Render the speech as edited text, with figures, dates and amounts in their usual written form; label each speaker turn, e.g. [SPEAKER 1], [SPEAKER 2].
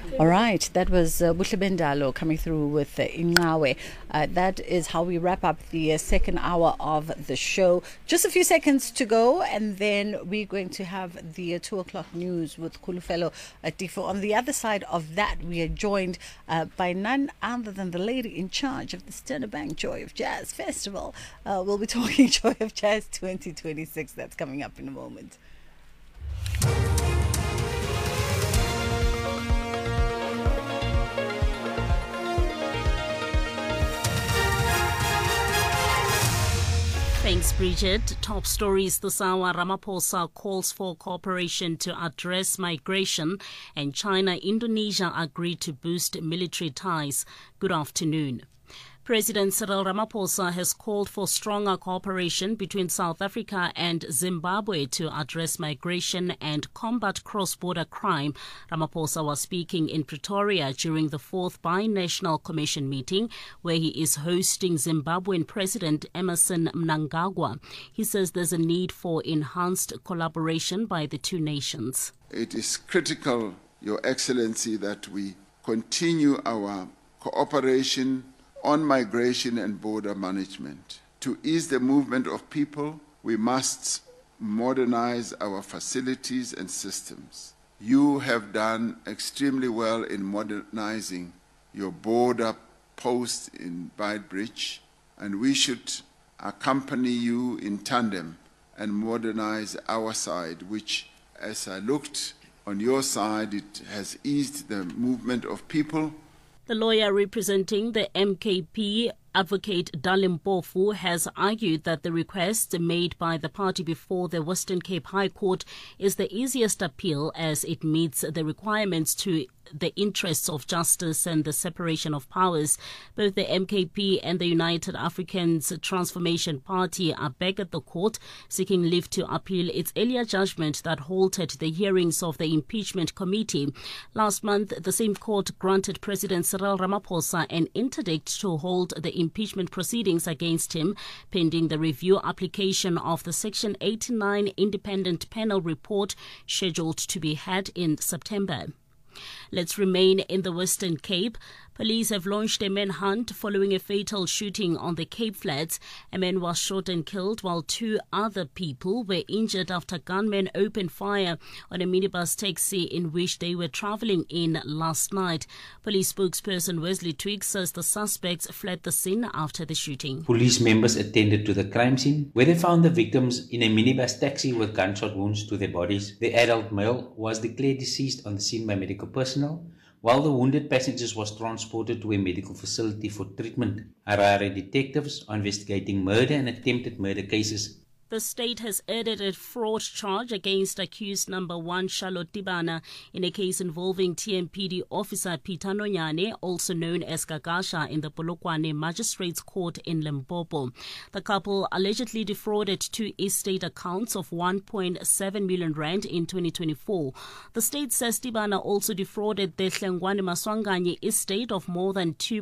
[SPEAKER 1] All right, that was Buhle Bendalo coming through with Ingawe. That is how we wrap up the second hour of the show. Just a few seconds to go, and then we're going to have the 2 o'clock news with Khulufelo Tifo. On the other side of that, we are joined by none other than the lady in charge of the Standard Bank Joy of Jazz Festival. We'll be talking Joy of Jazz 2026. That's coming up in a moment.
[SPEAKER 2] Thanks, Bridget. Top stories this hour. Ramaphosa calls for cooperation to address migration, and China-Indonesia agreed to boost military ties. Good afternoon. President Cyril Ramaphosa has called for stronger cooperation between South Africa and Zimbabwe to address migration and combat cross-border crime. Ramaphosa was speaking in Pretoria during the 4th Binational Commission meeting, where he is hosting Zimbabwean President Emmerson Mnangagwa. He says there's a need for enhanced collaboration by the two nations.
[SPEAKER 3] It is critical, Your Excellency, that we continue our cooperation on migration and border management. To ease the movement of people, we must modernize our facilities and systems. You have done extremely well in modernizing your border post in Beitbridge, and we should accompany you in tandem and modernize our side, which, as I looked on your side, it has eased the movement of people.
[SPEAKER 2] The lawyer representing the MKP, Advocate Dalim Mpofu, has argued that the request made by the party before the Western Cape High Court is the easiest appeal, as it meets the requirements to the interests of justice and the separation of powers. Both the MKP and the United Africans Transformation Party are back at the court, seeking leave to appeal its earlier judgment that halted the hearings of the impeachment committee. Last month, the same court granted President Cyril Ramaphosa an interdict to hold the impeachment proceedings against him, pending the review application of the Section 89 independent panel report scheduled to be had in September. Let's remain in the Western Cape. Police have launched a manhunt following a fatal shooting on the Cape Flats. A man was shot and killed, while 2 other people were injured after gunmen opened fire on a minibus taxi in which they were travelling in last night. Police spokesperson Wesley Twiggs says the suspects fled the scene after the shooting.
[SPEAKER 4] Police members attended to the crime scene, where they found the victims in a minibus taxi with gunshot wounds to their bodies. The adult male was declared deceased on the scene by medical personnel, while the wounded passengers was transported to a medical facility for treatment. Harare detectives are investigating murder and attempted murder cases.
[SPEAKER 2] The state has added a fraud charge against accused number 1 Charlotte Tibana in a case involving TMPD officer Peter Nonyane, also known as Gagasha, in the Polokwane Magistrates Court in Limpopo. The couple allegedly defrauded 2 estate accounts of 1.7 million rand in 2024. The state says Tibana also defrauded the Hlengwane Maswanganye estate of more than 2